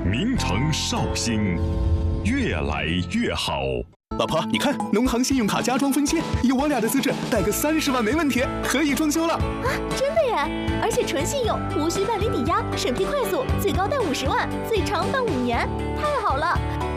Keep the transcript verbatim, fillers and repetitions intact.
名城绍兴，越来越好。 老婆，你看，农行信用卡加装分期，以我俩的资质，贷个三十万没问题，可以装修了。 啊，真的耶！而且纯信用，无需办理抵押，审批快速，最高贷五十万，最长办五年，太好了！